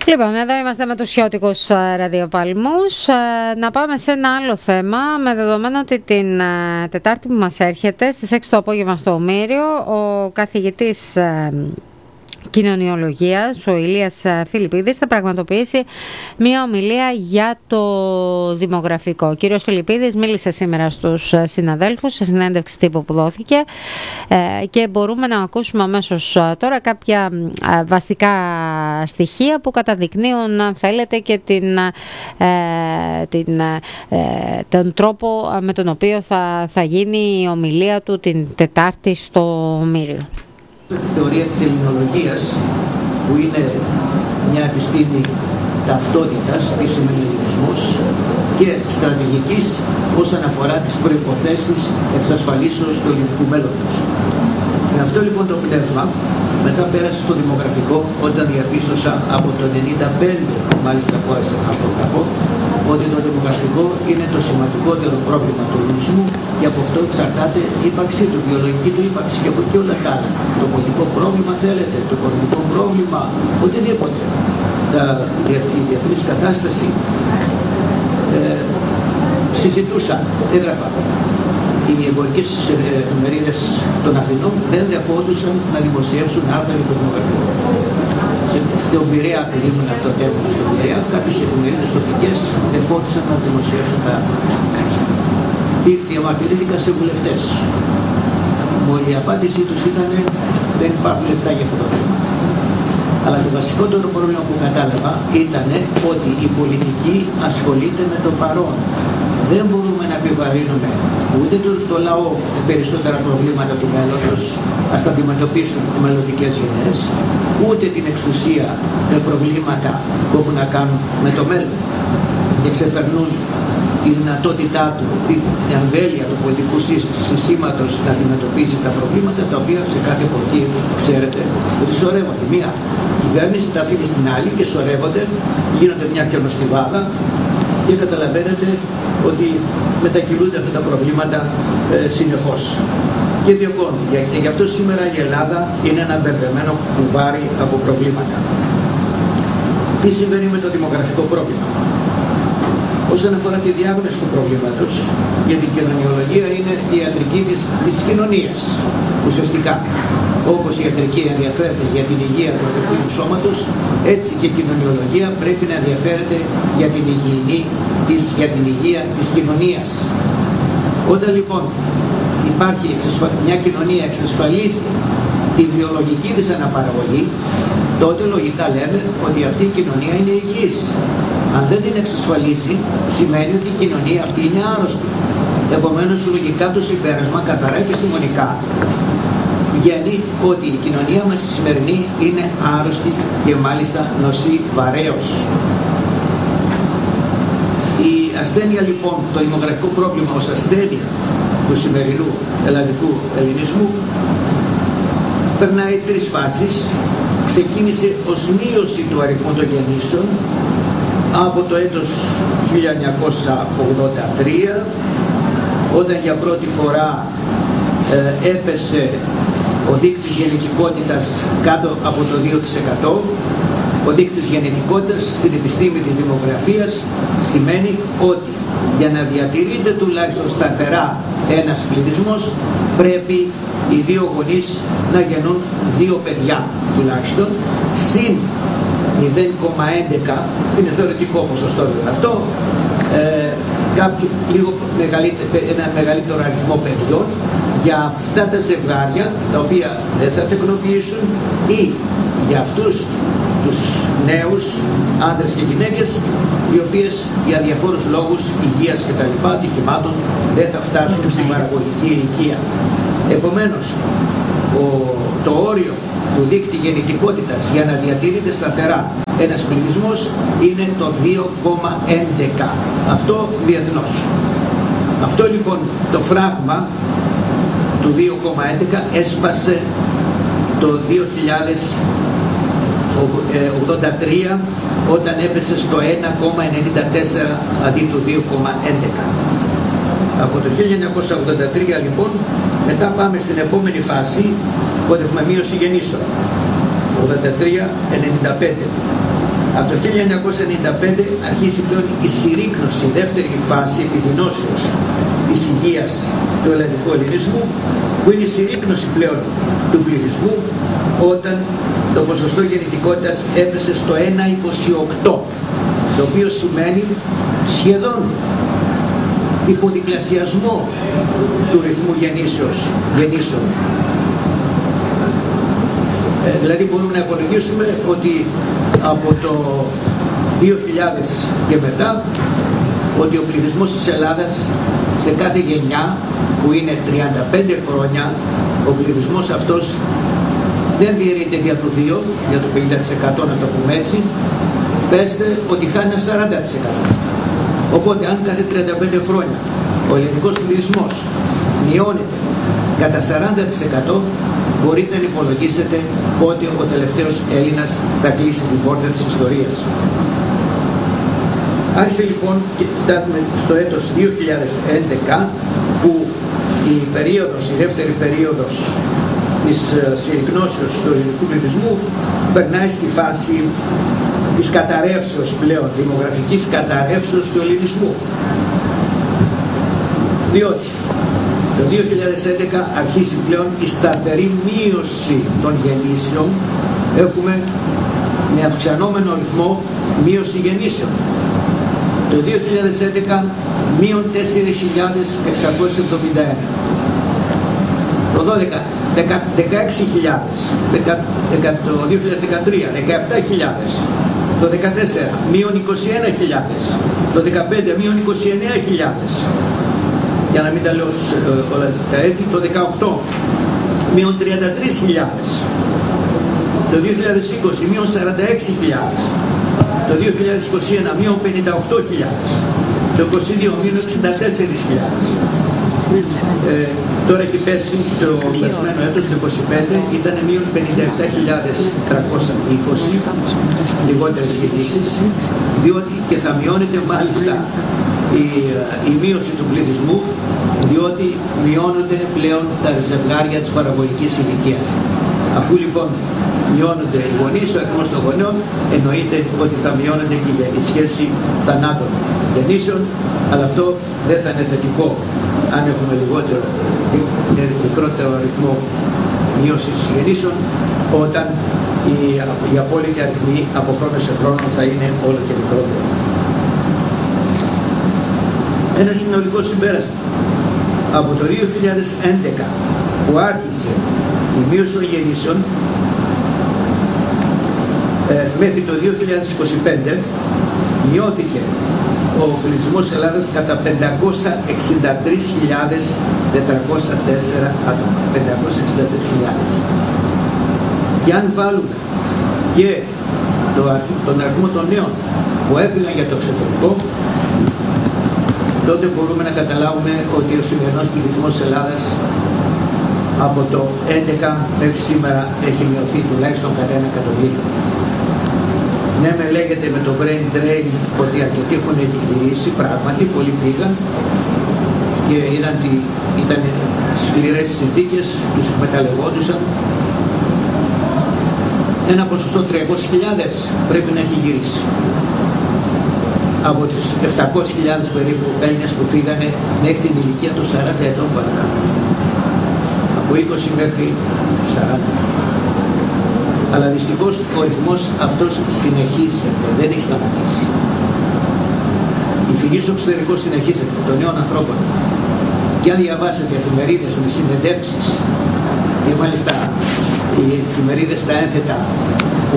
Λοιπόν, εδώ είμαστε με τους Χιώτικους Ραδιοπαλμούς. Να πάμε σε ένα άλλο θέμα, με δεδομένο ότι την Τετάρτη που μας έρχεται, στις 6 το απόγευμα στο Ομήριο, ο καθηγητής κοινωνιολογίας, ο Ηλίας Φιλιππίδης, θα πραγματοποιήσει μια ομιλία για το δημογραφικό. Ο κύριος Φιλιππίδης μίλησε σήμερα στους συναδέλφους σε συνέντευξη τύπου που δόθηκε και μπορούμε να ακούσουμε αμέσως τώρα κάποια βασικά στοιχεία που καταδεικνύουν, αν θέλετε, και τον τρόπο με τον οποίο θα γίνει η ομιλία του την Τετάρτη στο Ομήριο. Τη θεωρία της ελληνολογίας, που είναι μια επιστήμη ταυτότητας, χρήσιμος ελληνισμός και στρατηγικής όσον αφορά τις προϋποθέσεις εξασφαλίσεως του ελληνικού μέλλοντος. Με αυτό λοιπόν το πνεύμα, μετά πέρασε στο δημογραφικό, όταν διαπίστωσα από το 1995, μάλιστα που άρχισα να φωτογραφώ, ότι το δημογραφικό είναι το σημαντικότερο πρόβλημα του ελληνισμού και από αυτό εξαρτάται η ύπαρξή του, η βιολογική του ύπαρξη και από εκεί όλα τα άλλα. Το πολιτικό πρόβλημα θέλετε, το οικονομικό πρόβλημα, οτιδήποτε. Η διεθνής κατάσταση συζητούσα, έγραφα. Οι εμπορικές εφημερίδες των Αθηνών δεν δεχόντουσαν να δημοσιεύσουν άρθρα για το δημογραφικό. Στον Πειραιά, επειδή ήμουν από το τέμπονα στον Πειραιά, κάποιες εφημερίδες τοπικές δεχόντουσαν να δημοσιεύσουν τα άρθρα. Διαμαρτυρήθηκα σε βουλευτές. Η απάντησή τους ήταν δεν υπάρχουν λεφτά για αυτό το θέμα. Αλλά το βασικότερο πρόβλημα που κατάλαβα ήταν ότι η πολιτική ασχολείται με το παρόν. Δεν μπορούμε να επιβαρύνουμε ούτε το λαό με περισσότερα προβλήματα του μέλλοντος, ας τα αντιμετωπίσουν οι μελλοντικές γενιές, ούτε την εξουσία με προβλήματα που έχουν να κάνουν με το μέλλον και ξεπερνούν η δυνατότητά του, την εμβέλεια του πολιτικού συστήματος να αντιμετωπίσει τα προβλήματα, τα οποία σε κάθε εποχή ξέρετε ότι σωρεύονται. Μία κυβέρνηση τα αφήνει στην άλλη και σωρεύονται, γίνονται μια χιονοστιβάδα και καταλαβαίνετε ότι μετακυλούνται αυτά τα προβλήματα συνεχώς. Και διωγγώνουν. Και γι' αυτό σήμερα η Ελλάδα είναι ένα μπερδεμένο κουβάρι από προβλήματα. Τι συμβαίνει με το δημογραφικό πρόβλημα? Όσον αφορά τη διάγνωση του προβλήματος, για την κοινωνιολογία είναι η ιατρική της κοινωνίας. Ουσιαστικά, όπως η ιατρική ενδιαφέρεται για την υγεία του ανθρωπίνου σώματος, έτσι και η κοινωνιολογία πρέπει να ενδιαφέρεται για την υγεία της κοινωνίας. Όταν λοιπόν υπάρχει μια κοινωνία εξασφαλίσει τη βιολογική της αναπαραγωγή, τότε λογικά λέμε ότι αυτή η κοινωνία είναι υγιής. Αν δεν την εξασφαλίσει, σημαίνει ότι η κοινωνία αυτή είναι άρρωστη. Επομένως, λογικά το συμπέρασμα, καθαρά επιστημονικά, βγαίνει ότι η κοινωνία μας η σημερινή είναι άρρωστη και μάλιστα νοσεί βαρέως. Η ασθένεια λοιπόν, το δημογραφικό πρόβλημα ως ασθένεια του σημερινού ελλαδικού ελληνισμού, περνάει τρεις φάσεις. Ξεκίνησε ως μείωση του αριθμού των γεννήσεων από το έτος 1983, όταν για πρώτη φορά έπεσε ο δείκτης γεννητικότητας κάτω από το 2%. Ο δείκτης γεννητικότητας στην επιστήμη της δημογραφίας σημαίνει ότι για να διατηρείται τουλάχιστον σταθερά ένας πληθυσμός πρέπει οι δύο γονείς να γεννούν 2 παιδιά τουλάχιστον, συν 0,11, είναι θεωρητικό ποσοστό αυτό, ένα μεγαλύτερο αριθμό παιδιών για αυτά τα ζευγάρια τα οποία δεν θα τεκνοποιήσουν ή για αυτούς τους νέους άντρες και γυναίκες οι οποίες για διαφόρους λόγους υγείας και τα λοιπά, ατυχημάτων, δεν θα φτάσουν στην παραγωγική ηλικία. Επομένως, το όριο του δείκτη γεννητικότητας για να διατηρείται σταθερά ένας πληθυσμός είναι το 2,11. Αυτό διεθνώς. Αυτό λοιπόν το φράγμα του 2,11 έσπασε το 2083 όταν έπεσε στο 1,94 αντί του 2,11. Από το 1983 λοιπόν μετά πάμε στην επόμενη φάση, οπότε έχουμε μείωση γεννήσεων 83-95. Από το 1995 αρχίζει πλέον η συρρίκνωση, η δεύτερη φάση επιδεινώσεως της υγείας του ελλαδικού ελληνισμού, που είναι η συρρίκνωση πλέον του πληθυσμού, όταν το ποσοστό γεννητικότητας έπεσε στο 1,28, το οποίο σημαίνει σχεδόν υποδιπλασιασμό του ρυθμού γεννήσεων. Δηλαδή μπορούμε να υπολογίσουμε ότι από το 2000 και μετά ότι ο πληθυσμός της Ελλάδας σε κάθε γενιά, που είναι 35 χρόνια, ο πληθυσμός αυτός δεν διαιρείται για το 2, για το 50%, να το πούμε έτσι, πέστε ότι χάνει ένα 40%. Οπότε αν κάθε 35 χρόνια ο ελληνικός πληθυσμός μειώνεται κατά 40%, μπορείτε να υπολογίσετε ότι ο τελευταίος Έλληνας θα κλείσει την πόρτα της ιστορίας. Άρχισε λοιπόν και φτάνουμε στο έτος 2011, που η δεύτερη περίοδος της συρρικνώσεως του ελληνικού πληθυσμού περνάει στη φάση της καταρρεύσεως πλέον, δημογραφικής καταρρεύσεως του ελληνισμού. Διότι το 2011 αρχίζει πλέον η σταθερή μείωση των γεννήσεων. Έχουμε με αυξανόμενο ρυθμό μείωση γεννήσεων. Το 2011 μείον 4.671. Το 12, 16.000. Το 2013, 17.000. Το 2014, μείον 21.000. Το 2015, μείον 29.000. Για να μην τα λέω όλα τα έτη. Το 2018, μείον 33.000. Το 2020, μείον 46.000. Το 2021, μείον 58.000. Το 2022, μείον 64.000. Τώρα έχει πέσει το περασμένο έτος, το 2025, ήταν μείον 57.320 λιγότερες γεννήσεις, διότι και θα μειώνεται μάλιστα η μείωση του πληθυσμού, διότι μειώνονται πλέον τα ζευγάρια της παραγωγικής ηλικίας. Αφού λοιπόν μειώνονται οι γονείς, ο αριθμός των γονέων, εννοείται ότι θα μειώνεται και η σχέση θανάτων γεννήσεων, αλλά αυτό δεν θα είναι θετικό αν έχουμε μικρότερο αριθμό μείωσης γεννήσεων, όταν οι απόλυτοι αριθμοί από χρόνο σε χρόνο θα είναι όλο και μικρότερο. Ένα συνολικό συμπέρασμα. Από το 2011 που άρχισε η μείωση των γεννήσεων μέχρι το 2025 μειώθηκε ο πληθυσμός της Ελλάδας κατά 563.404 άτομα. 563.000. Και αν βάλουμε και τον αριθμό των νέων που έφυγαν για το εξωτερικό, τότε μπορούμε να καταλάβουμε ότι ο σημερινός πληθυσμός της Ελλάδας από το 2011 μέχρι σήμερα έχει μειωθεί τουλάχιστον κατά 1 εκατομμύριο. Ναι, με λέγεται με το brain drain ότι αρκετοί έχουν γυρίσει, πράγματι πολλοί πήγαν και είδαν ότι ήταν σκληρές συνθήκες, τους εκμεταλλευόντουσαν. Ένα ποσοστό 300.000 πρέπει να έχει γυρίσει. Από τις 700.000 περίπου Έλληνες που φύγανε μέχρι την ηλικία των 40 ετών παρακάτω. Από 20 μέχρι 40. Αλλά δυστυχώς ο ρυθμός αυτός συνεχίζεται, δεν έχει σταματήσει. Η φυγή στο εξωτερικό συνεχίζεται των νέων ανθρώπων. Και αν διαβάσετε εφημερίδες με συνεντεύξεις, και μάλιστα οι εφημερίδες στα ένθετα που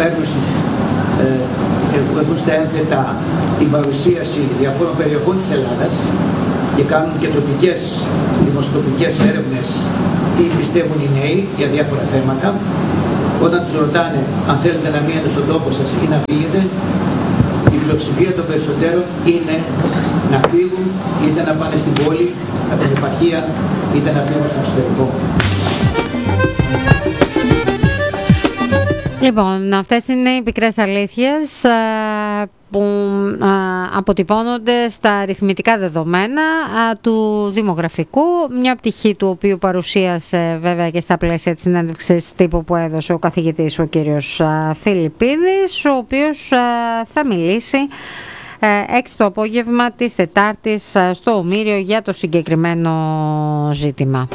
έχουν στα ένθετα την παρουσίαση διαφόρων περιοχών της Ελλάδας και κάνουν και τοπικές δημοσκοπικές έρευνες τι πιστεύουν οι νέοι για διάφορα θέματα, όταν τους ρωτάνε αν θέλετε να μείνετε στον τόπο σας ή να φύγετε, η πλειοψηφία των περισσότερων είναι να φύγουν, είτε να πάνε στην πόλη, από την επαρχία, είτε να φύγουν στο εξωτερικό. Λοιπόν, αυτές είναι οι πικρές αλήθειες. που αποτυπώνονται στα αριθμητικά δεδομένα του δημογραφικού, μια πτυχή του οποίου παρουσίασε βέβαια και στα πλαίσια της συνέντευξης τύπου που έδωσε ο καθηγητής ο κύριος Φιλιππίδης, ο οποίος θα μιλήσει 6 το απόγευμα της Τετάρτης στο Ομήριο για το συγκεκριμένο ζήτημα.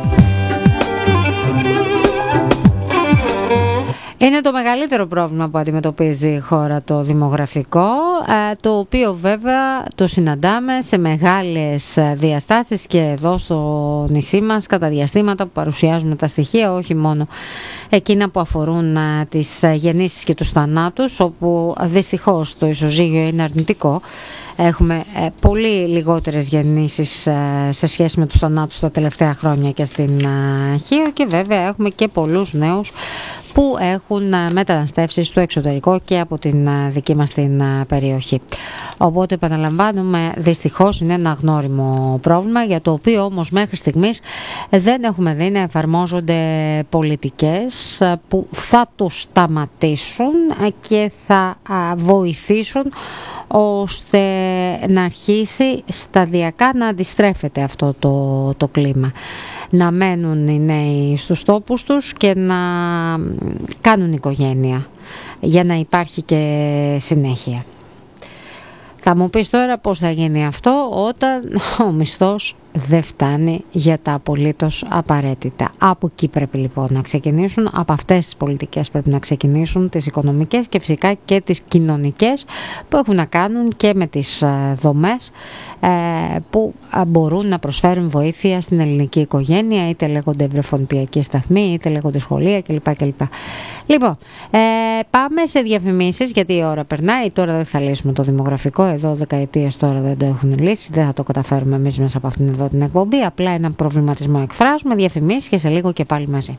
Είναι το μεγαλύτερο πρόβλημα που αντιμετωπίζει η χώρα το δημογραφικό, το οποίο βέβαια το συναντάμε σε μεγάλες διαστάσεις και εδώ στο νησί μας κατά διαστήματα που παρουσιάζουμε τα στοιχεία, όχι μόνο εκείνα που αφορούν τις γεννήσεις και τους θανάτους, όπου δυστυχώς το ισοζύγιο είναι αρνητικό. Έχουμε πολύ λιγότερες γεννήσεις σε σχέση με τους θανάτους τα τελευταία χρόνια και στην Χίο, και βέβαια έχουμε και πολλούς νέους που έχουν μεταναστεύσει στο εξωτερικό και από την δική μας την περιοχή. Οπότε επαναλαμβάνουμε, δυστυχώς είναι ένα γνώριμο πρόβλημα, για το οποίο όμως μέχρι στιγμής δεν έχουμε δει να εφαρμόζονται πολιτικές που θα το σταματήσουν και θα βοηθήσουν ώστε να αρχίσει σταδιακά να αντιστρέφεται αυτό το κλίμα. Να μένουν οι νέοι στους τόπους τους και να κάνουν οικογένεια για να υπάρχει και συνέχεια. Θα μου πεις τώρα πώς θα γίνει αυτό όταν ο μισθός δεν φτάνει για τα απολύτως απαραίτητα. Από εκεί πρέπει λοιπόν να ξεκινήσουν, από αυτές τις πολιτικές πρέπει να ξεκινήσουν, τις οικονομικές και φυσικά και τις κοινωνικές, που έχουν να κάνουν και με τις δομές που μπορούν να προσφέρουν βοήθεια στην ελληνική οικογένεια, είτε λέγονται βρεφονιπιακοί σταθμοί, είτε λέγονται σχολεία κλπ. Λοιπόν, πάμε σε διαφημίσεις, γιατί η ώρα περνάει. Τώρα δεν θα λύσουμε το δημογραφικό, εδώ δεκαετίες τώρα δεν το έχουν λύσει, δεν θα το καταφέρουμε εμείς μέσα από αυτήν εδώ την εκπομπή, απλά έναν προβληματισμό εκφράζουμε. Διαφημίσεις και σε λίγο και πάλι μαζί.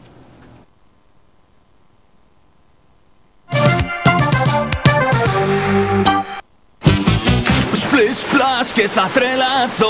Splash, splash, que θα τρελαθώ.